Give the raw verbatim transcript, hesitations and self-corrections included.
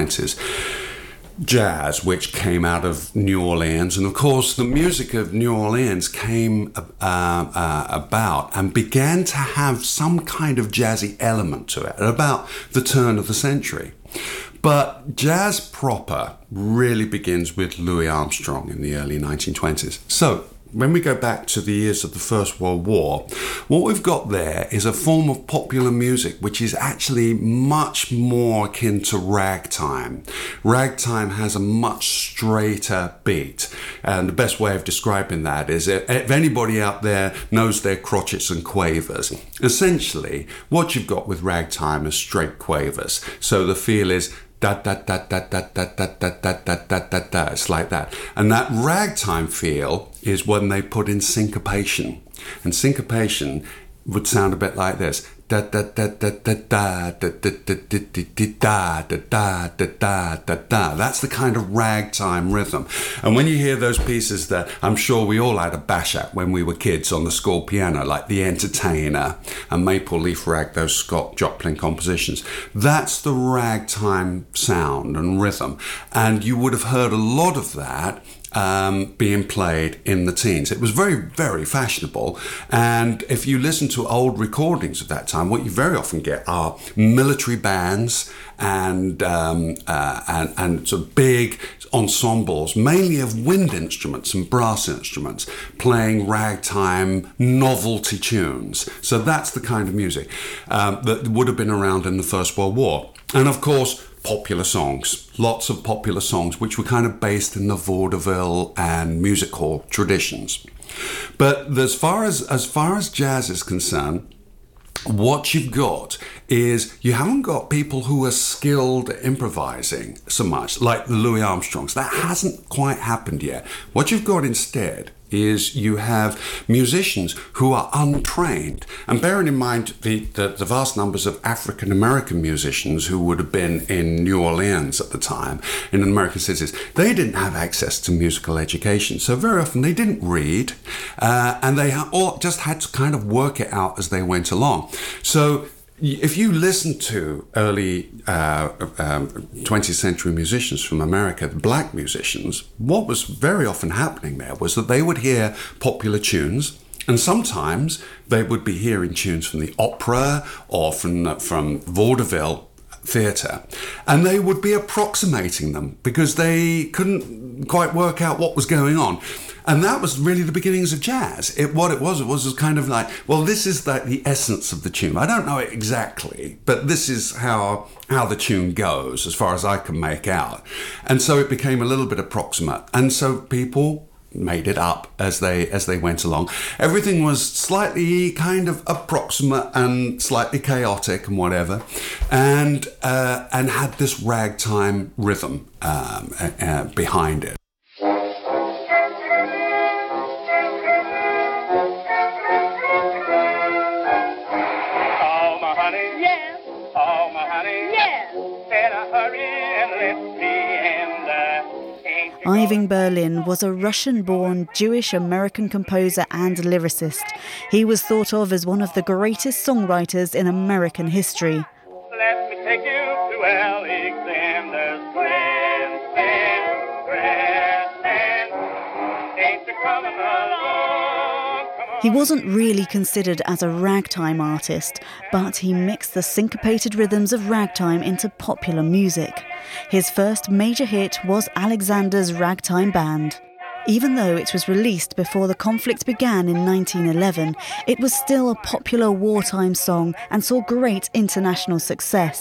twenties. Jazz, which came out of New Orleans, and of course the music of New Orleans came uh, uh, about and began to have some kind of jazzy element to it at about the turn of the century. But jazz proper really begins with Louis Armstrong in the early nineteen twenties. So when we go back to the years of the First World War, what we've got there is a form of popular music which is actually much more akin to ragtime. Ragtime has a much straighter beat, and the best way of describing that is if anybody out there knows their crotchets and quavers, essentially what you've got with ragtime is straight quavers. So the feel is da da da da da da da da da da da da da. It's like that. And that ragtime feel is when they put in syncopation. And syncopation would sound a bit like this. Da da da da da da da da da da da da da da da da. That's the kind of ragtime rhythm. And when you hear those pieces that I'm sure we all had a bash at when we were kids on the school piano, like The Entertainer and Maple Leaf Rag, those Scott Joplin compositions, that's the ragtime sound and rhythm. And you would have heard a lot of that Um, being played in the teens. It was very, very fashionable. And if you listen to old recordings of that time, what you very often get are military bands and um, uh, and, and sort of big ensembles, mainly of wind instruments and brass instruments, playing ragtime novelty tunes. So that's the kind of music um, that would have been around in the First World War. And of course, popular songs, lots of popular songs, which were kind of based in the vaudeville and music hall traditions. But as far as as far as jazz is concerned, what you've got is you haven't got people who are skilled at improvising so much, like the Louis Armstrongs. That hasn't quite happened yet. What you've got instead is you have musicians who are untrained. And bearing in mind the, the, the vast numbers of African-American musicians who would have been in New Orleans at the time, in American cities, they didn't have access to musical education. So very often they didn't read, uh, and they all just had to kind of work it out as they went along. So if you listen to early uh, um, twentieth century musicians from America, the black musicians, what was very often happening there was that they would hear popular tunes, and sometimes they would be hearing tunes from the opera or from, from vaudeville theatre, and they would be approximating them because they couldn't quite work out what was going on. And that was really the beginnings of jazz. It, what it was, it was, was kind of like, well, this is like the essence of the tune. I don't know it exactly, but this is how how the tune goes, as far as I can make out. And so it became a little bit approximate. And so people made it up as they as they went along. Everything was slightly kind of approximate and slightly chaotic and whatever, and uh, and had this ragtime rhythm um, uh, behind it. Irving Berlin was a Russian-born Jewish-American composer and lyricist. He was thought of as one of the greatest songwriters in American history. Let me take you to Alexander's grandstand, grandstand. Ain't you coming along? Come on. He wasn't really considered as a ragtime artist, but he mixed the syncopated rhythms of ragtime into popular music. His first major hit was Alexander's Ragtime Band. Even though it was released before the conflict began in nineteen eleven, it was still a popular wartime song and saw great international success.